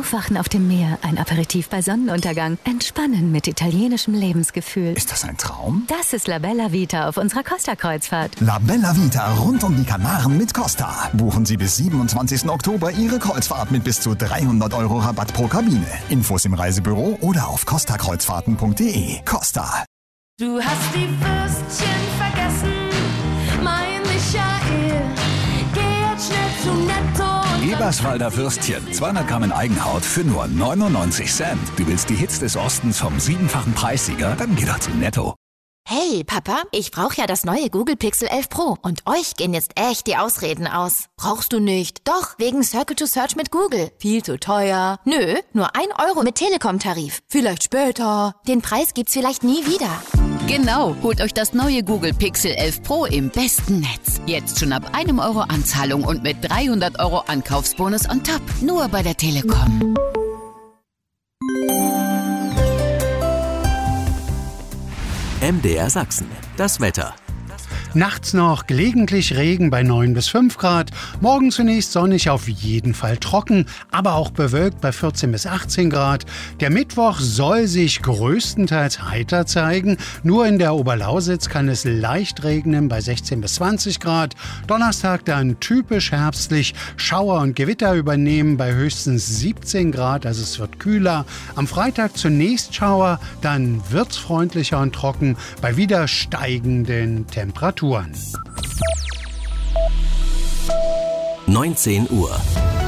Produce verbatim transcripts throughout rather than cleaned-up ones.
Aufwachen auf dem Meer, ein Aperitif bei Sonnenuntergang. Entspannen mit italienischem Lebensgefühl. Ist das ein Traum? Das ist La Bella Vita auf unserer Costa-Kreuzfahrt. La Bella Vita rund um die Kanaren mit Costa. Buchen Sie bis siebenundzwanzigsten Oktober Ihre Kreuzfahrt mit bis zu dreihundert Euro Rabatt pro Kabine. Infos im Reisebüro oder auf costa kreuzfahrten punkt de. Costa. Du hast die Würstchen vergessen, mein Michael. Geh jetzt schnell zu Netto. Eberswalder Würstchen, zweihundert Gramm in Eigenhaut für nur neunundneunzig Cent. Du willst die Hits des Ostens vom siebenfachen Preissieger? Dann geh doch zu Netto. Hey, Papa, ich brauche ja das neue Google Pixel elf Pro und euch gehen jetzt echt die Ausreden aus. Brauchst du nicht? Doch, wegen Circle to Search mit Google. Viel zu teuer. Nö, nur ein Euro mit Telekom-Tarif. Vielleicht später. Den Preis gibt's vielleicht nie wieder. Genau, holt euch das neue Google Pixel elf Pro im besten Netz. Jetzt schon ab einem Euro Anzahlung und mit dreihundert Euro Ankaufsbonus on top. Nur bei der Telekom. M D R Sachsen. Das Wetter. Nachts noch gelegentlich Regen bei neun bis fünf Grad. Morgen zunächst sonnig, auf jeden Fall trocken, aber auch bewölkt bei vierzehn bis achtzehn Grad. Der Mittwoch soll sich größtenteils heiter zeigen. Nur in der Oberlausitz kann es leicht regnen bei sechzehn bis zwanzig Grad. Donnerstag dann typisch herbstlich. Schauer und Gewitter übernehmen bei höchstens siebzehn Grad, also es wird kühler. Am Freitag zunächst Schauer, dann wird's freundlicher und trocken bei wieder steigenden Temperaturen. neunzehn Uhr.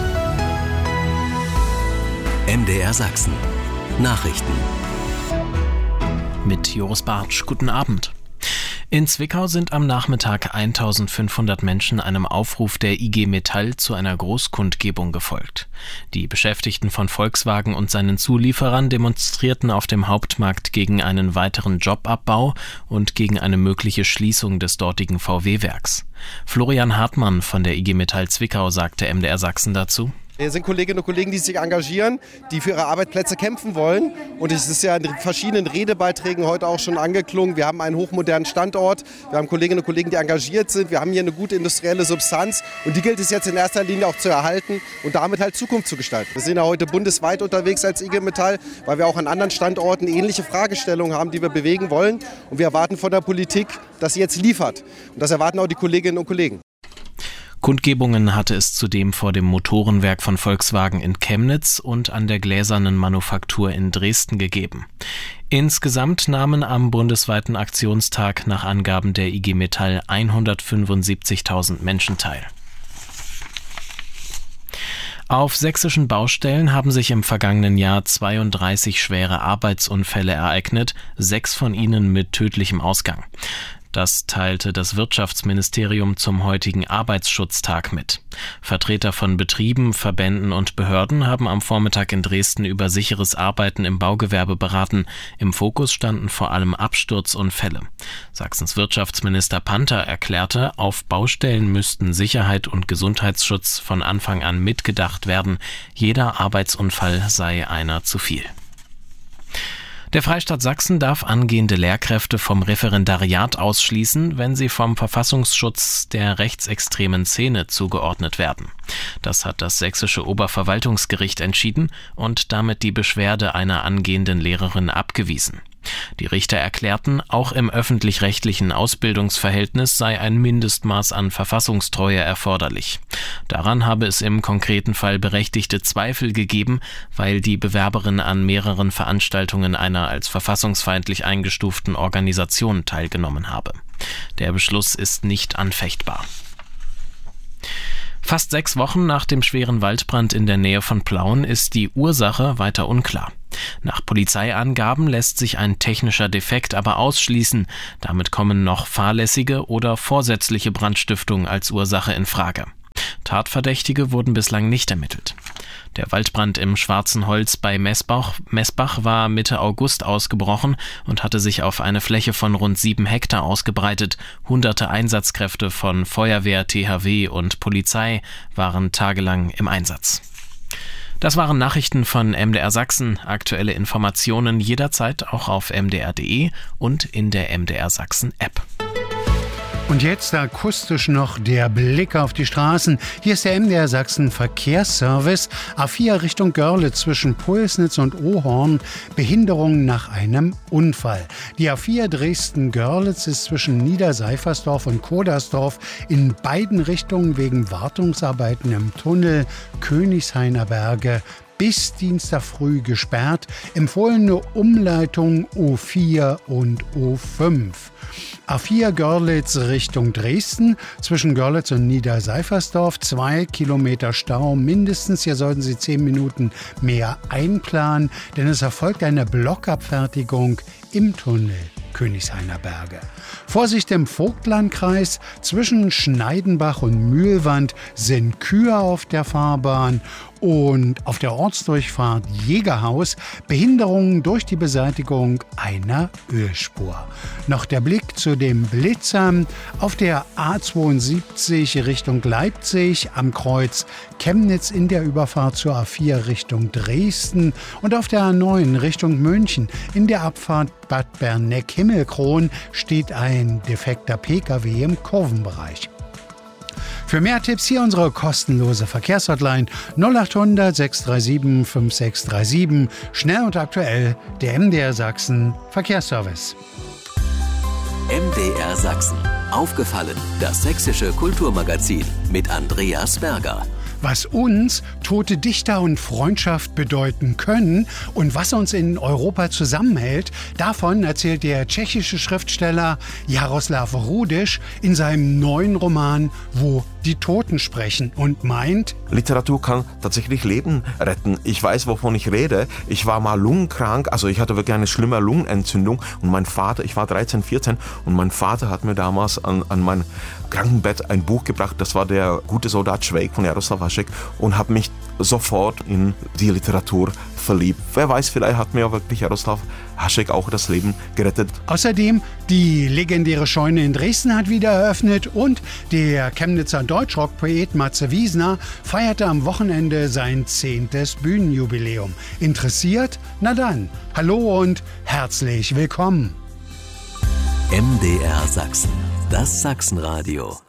M D R Sachsen. Nachrichten. Mit Joris Bartsch. Guten Abend. In Zwickau sind am Nachmittag eintausendfünfhundert Menschen einem Aufruf der I G Metall zu einer Großkundgebung gefolgt. Die Beschäftigten von Volkswagen und seinen Zulieferern demonstrierten auf dem Hauptmarkt gegen einen weiteren Jobabbau und gegen eine mögliche Schließung des dortigen V W-Werks. Florian Hartmann von der I G Metall Zwickau sagte M D R Sachsen dazu: Wir sind Kolleginnen und Kollegen, die sich engagieren, die für ihre Arbeitsplätze kämpfen wollen. Und es ist ja in verschiedenen Redebeiträgen heute auch schon angeklungen. Wir haben einen hochmodernen Standort. Wir haben Kolleginnen und Kollegen, die engagiert sind. Wir haben hier eine gute industrielle Substanz. Und die gilt es jetzt in erster Linie auch zu erhalten und damit halt Zukunft zu gestalten. Wir sind ja heute bundesweit unterwegs als I G Metall, weil wir auch an anderen Standorten ähnliche Fragestellungen haben, die wir bewegen wollen. Und wir erwarten von der Politik, dass sie jetzt liefert. Und das erwarten auch die Kolleginnen und Kollegen. Kundgebungen hatte es zudem vor dem Motorenwerk von Volkswagen in Chemnitz und an der Gläsernen Manufaktur in Dresden gegeben. Insgesamt nahmen am bundesweiten Aktionstag nach Angaben der I G Metall hundertfünfundsiebzigtausend Menschen teil. Auf sächsischen Baustellen haben sich im vergangenen Jahr zweiunddreißig schwere Arbeitsunfälle ereignet, sechs von ihnen mit tödlichem Ausgang. Das teilte das Wirtschaftsministerium zum heutigen Arbeitsschutztag mit. Vertreter von Betrieben, Verbänden und Behörden haben am Vormittag in Dresden über sicheres Arbeiten im Baugewerbe beraten. Im Fokus standen vor allem Absturzunfälle. Sachsens Wirtschaftsminister Panther erklärte, auf Baustellen müssten Sicherheit und Gesundheitsschutz von Anfang an mitgedacht werden. Jeder Arbeitsunfall sei einer zu viel. Der Freistaat Sachsen darf angehende Lehrkräfte vom Referendariat ausschließen, wenn sie vom Verfassungsschutz der rechtsextremen Szene zugeordnet werden. Das hat das sächsische Oberverwaltungsgericht entschieden und damit die Beschwerde einer angehenden Lehrerin abgewiesen. Die Richter erklärten, auch im öffentlich-rechtlichen Ausbildungsverhältnis sei ein Mindestmaß an Verfassungstreue erforderlich. Daran habe es im konkreten Fall berechtigte Zweifel gegeben, weil die Bewerberin an mehreren Veranstaltungen einer als verfassungsfeindlich eingestuften Organisation teilgenommen habe. Der Beschluss ist nicht anfechtbar. Fast sechs Wochen nach dem schweren Waldbrand in der Nähe von Plauen ist die Ursache weiter unklar. Nach Polizeiangaben lässt sich ein technischer Defekt aber ausschließen. Damit kommen noch fahrlässige oder vorsätzliche Brandstiftung als Ursache in Frage. Tatverdächtige wurden bislang nicht ermittelt. Der Waldbrand im Schwarzen Holz bei Messbach, Messbach war Mitte August ausgebrochen und hatte sich auf eine Fläche von rund sieben Hektar ausgebreitet. Hunderte Einsatzkräfte von Feuerwehr, T H W und Polizei waren tagelang im Einsatz. Das waren Nachrichten von M D R Sachsen. Aktuelle Informationen jederzeit auch auf m d r punkt d e und in der M D R Sachsen App. Und jetzt akustisch noch der Blick auf die Straßen. Hier ist der M D R Sachsen Verkehrsservice. A vier Richtung Görlitz zwischen Pulsnitz und Ohorn. Behinderung nach einem Unfall. Die A vier Dresden-Görlitz ist zwischen Niederseifersdorf und Kodersdorf in beiden Richtungen wegen Wartungsarbeiten im Tunnel Königshainer Berge bis Dienstag früh gesperrt. Empfohlene Umleitung O vier und O fünf. A vier Görlitz Richtung Dresden, zwischen Görlitz und Niederseifersdorf, zwei Kilometer Stau mindestens. Hier sollten Sie zehn Minuten mehr einplanen, denn es erfolgt eine Blockabfertigung im Tunnel Königshainer Berge. Vorsicht im Vogtlandkreis, zwischen Schneidenbach und Mühlwand sind Kühe auf der Fahrbahn und auf der Ortsdurchfahrt Jägerhaus Behinderungen durch die Beseitigung einer Ölspur. Noch der Blick zu den Blitzern auf der A zweiundsiebzig Richtung Leipzig, am Kreuz Chemnitz in der Überfahrt zur A vier Richtung Dresden und auf der A neun Richtung München in der Abfahrt Bad Berneck-Himmelkron steht ein defekter P K W im Kurvenbereich. Für mehr Tipps hier unsere kostenlose Verkehrshotline null acht hundert sechs drei sieben fünf sechs drei sieben. Schnell und aktuell der M D R Sachsen Verkehrsservice. M D R Sachsen. Aufgefallen, das sächsische Kulturmagazin mit Andreas Berger. Was uns tote Dichter und Freundschaft bedeuten können und was uns in Europa zusammenhält, davon erzählt der tschechische Schriftsteller Jaroslav Rudiš in seinem neuen Roman Wo die Toten sprechen und meint: Literatur kann tatsächlich Leben retten. Ich weiß, wovon ich rede. Ich war mal lungenkrank, also ich hatte wirklich eine schlimme Lungenentzündung und mein Vater, ich war dreizehn, vierzehn und mein Vater hat mir damals an, an mein Krankenbett ein Buch gebracht, das war der gute Soldat Schweig von Jaroslav Hašek und habe mich sofort in die Literatur verliebt. Wer weiß, vielleicht hat mir wirklich Jaroslav Hašek auch das Leben gerettet. Außerdem, die legendäre Scheune in Dresden hat wieder eröffnet und der Chemnitzer Deutschrock-Poet Matze Wiesner feierte am Wochenende sein zehntes Bühnenjubiläum. Interessiert? Na dann, hallo und herzlich willkommen. M D R Sachsen, das Sachsenradio.